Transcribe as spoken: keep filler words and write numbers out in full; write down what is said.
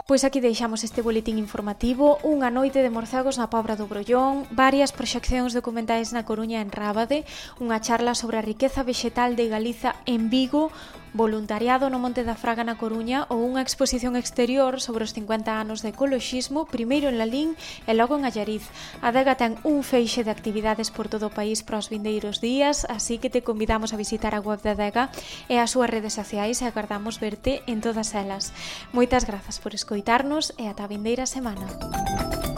Pois aquí deixamos este boletín informativo, unha noite de morcegos na Pobra do Brollón, varias proxeccións documentais na Coruña e en Rábade, unha charla sobre a riqueza vexetal de Galiza en Vigo, voluntariado no Monte da Fraga na Coruña ou unha exposición exterior sobre os cincuenta anos de ecoloxismo, primeiro en Lalín e logo en Allariz. A Adega ten un feixe de actividades por todo o país para os vindeiros días, así que te convidamos a visitar a web da Adega e as súas redes sociais e agardamos verte en todas elas. Moitas grazas por escoitarnos e ata a vindeira semana.